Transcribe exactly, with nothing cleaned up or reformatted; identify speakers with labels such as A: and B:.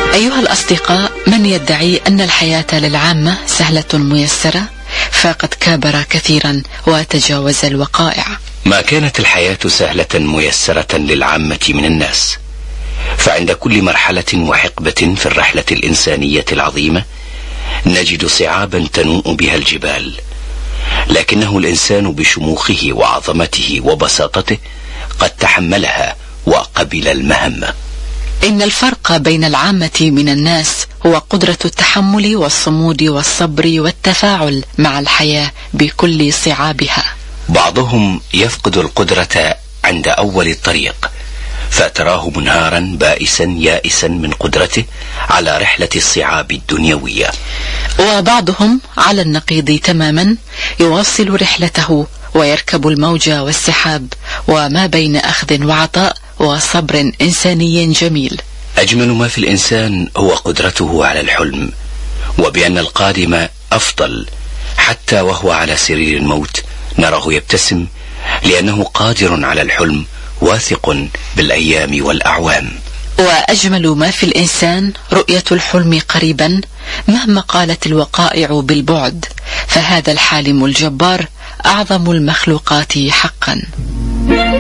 A: أيها الأصدقاء، من يدعي أن الحياة للعامة سهلة ميسرة فقد كابر كثيرا وتجاوز الوقائع.
B: ما كانت الحياة سهلة ميسرة للعامة من الناس، فعند كل مرحلة وحقبة في الرحلة الإنسانية العظيمة نجد صعابا تنوء بها الجبال، لكنه الإنسان بشموخه وعظمته وبساطته قد تحملها وقبل المهمة.
A: إن الفرق بين العامة من الناس هو قدرة التحمل والصمود والصبر والتفاعل مع الحياة بكل صعابها.
B: بعضهم يفقد القدرة عند أول الطريق فتراه منهارا بائسا يائسا من قدرته على رحلة الصعاب الدنيوية،
A: وبعضهم على النقيض تماما يواصل رحلته ويركب الموج والسحاب وما بين أخذ وعطاء وصبر إنساني جميل.
B: أجمل ما في الإنسان هو قدرته على الحلم، وبأن القادم أفضل. حتى وهو على سرير الموت نراه يبتسم لأنه قادر على الحلم، واثق بالأيام والأعوام.
A: وأجمل ما في الإنسان رؤية الحلم قريبا مهما قالت الوقائع بالبعد، فهذا الحالم الجبار أعظم المخلوقات حقا.